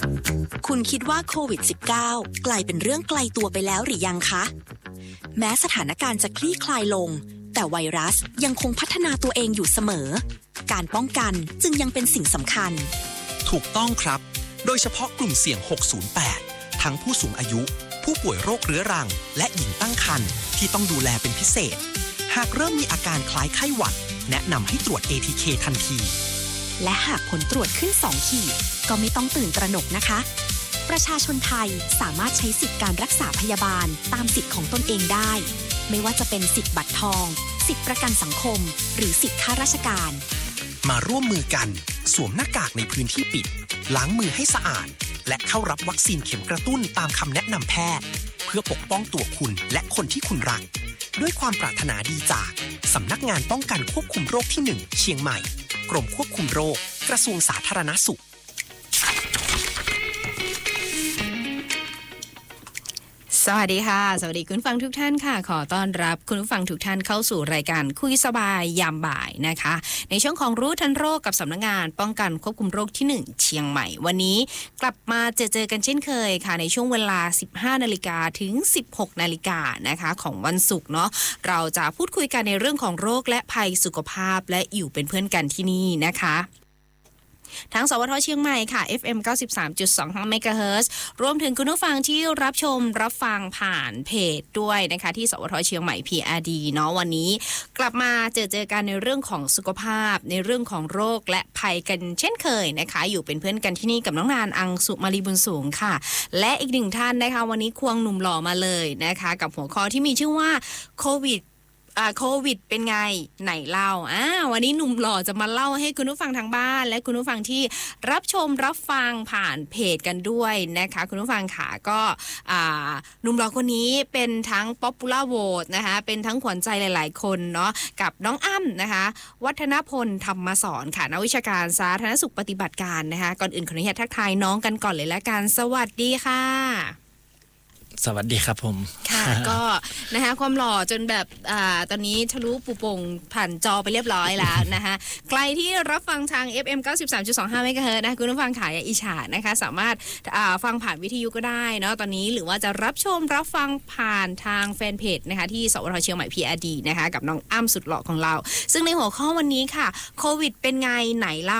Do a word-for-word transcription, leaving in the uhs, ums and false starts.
คุณคิดว่าโควิด สิบเก้า กลายเป็นเรื่องไกลตัวไปแล้วหรือยังคะแม้สถานการณ์จะคลี่คลายลงแต่ไวรัสยังคงพัฒนาตัวเองอยู่เสมอการป้องกันจึงยังเป็นสิ่งสำคัญถูกต้องครับโดยเฉพาะกลุ่มเสี่ยงหกศูนย์แปดทั้งผู้สูงอายุผู้ป่วยโรคเรื้อรังและหญิงตั้งครรภ์ที่ต้องดูแลเป็นพิเศษหากเริ่มมีอาการคล้ายไข้หวัดแนะนำให้ตรวจ เอ ที เค ทันทีและหากผลตรวจขึ้นสองขีดก็ไม่ต้องตื่นตระหนกนะคะประชาชนไทยสามารถใช้สิทธิการรักษาพยาบาลตามสิทธิของตนเองได้ไม่ว่าจะเป็นสิทธิบัตรทองสิทธิประกันสังคมหรือสิทธิข้าราชการมาร่วมมือกันสวมหน้ากากในพื้นที่ปิดล้างมือให้สะอาดและเข้ารับวัคซีนเข็มกระตุ้นตามคำแนะนำแพทย์เพื่อปกป้องตัวคุณและคนที่คุณรักด้วยความปรารถนาดีจากสำนักงานป้องกันควบคุมโรคที่หนึ่งเชียงใหม่กรมควบคุมโรคกระทรวงสาธารณสุขสวัสดีค่ะสวัสดีคุณฟังทุกท่านค่ะขอต้อนรับคุณผู้ฟังทุกท่านเข้าสู่รายการคุยสบายยามบ่ายนะคะในช่วงของรู้ทันโรคกับสำนักงานป้องกันควบคุมโรคที่หนึ่งเชียงใหม่วันนี้กลับมาเจอเจอกันเช่นเคยค่ะในช่วงเวลา สิบห้านาฬิกา ถึง สิบหกนาฬิกานะคะของวันศุกร์เนาะเราจะพูดคุยกันในเรื่องของโรคและภัยสุขภาพและอยู่เป็นเพื่อนกันที่นี่นะคะทั้งสวทเชียงใหม่ค่ะ เอฟ เอ็ม เก้าสิบสามจุดสองห้า เมกะเฮิรตซ์รวมถึงคุณผู้ฟังที่รับชมรับฟังผ่านเพจด้วยนะคะที่สวทเชียงใหม่ พี อาร์ ดี เนาะวันนี้กลับมาเจอเจอกันในเรื่องของสุขภาพในเรื่องของโรคและภัยกันเช่นเคยนะคะอยู่เป็นเพื่อนกันที่นี่กับน้องนานอังสุมาลีบุญสูงค่ะและอีกหนึ่งท่านนะคะวันนี้ควงหนุ่มหล่อมาเลยนะคะกับหัวข้อที่มีชื่อว่าโควิดอ่าโควิดเป็นไงไหนเล่าอ่าวันนี้หนุ่มหล่อจะมาเล่าให้คุณผู้ฟังทางบ้านและคุณผู้ฟังที่รับชมรับฟังผ่านเพจกันด้วยนะคะคุณผู้ฟังค่ะก็อ่าหนุ่มหล่อคนนี้เป็นทั้ง Popular Vote นะคะเป็นทั้งขวัญใจหลายๆคนเนาะกับน้องอ้ำนะคะวัฒนพลธรรมสอนค่ะนักวิชาการสาธารณสุขปฏิบัติการนะคะก่อนอื่นขออนุญาตทักทายน้องกันก่อนเลยละกันสวัสดีค่ะสวัสดีครับผมค่ะก็นะคะความหล่อจนแบบอ่าตอนนี้ทะลุปูปงผ่านจอไปเรียบร้อยแล้วนะคะใครที่รับฟังทาง เอฟ เอ็ม เก้าสิบสามจุดสองห้า เมกะเฮิรตซ์นะคุณผู้ฟังขายอิจฉานะคะสามารถอ่าฟังผ่านวิทยุก็ได้เนาะตอนนี้หรือว่าจะรับชมรับฟังผ่านทางแฟนเพจนะคะที่สวทเชียงใหม่ พี อาร์ ดี นะคะกับน้องอ้ำสุดหล่อของเราซึ่งในหัวข้อวันนี้ค่ะโควิดเป็นไงไหนล่ะ